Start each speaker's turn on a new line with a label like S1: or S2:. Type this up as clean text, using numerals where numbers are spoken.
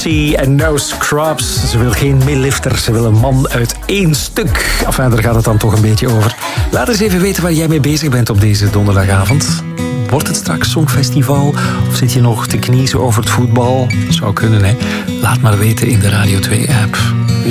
S1: En No Scrubs. Ze wil geen meelifter, ze wil een man uit één stuk. Enfin, daar gaat het dan toch een beetje over. Laat eens even weten waar jij mee bezig bent op deze donderdagavond. Wordt het straks Songfestival? Of zit je nog te kniezen over het voetbal? Zou kunnen, hè? Laat maar weten in de Radio 2-app.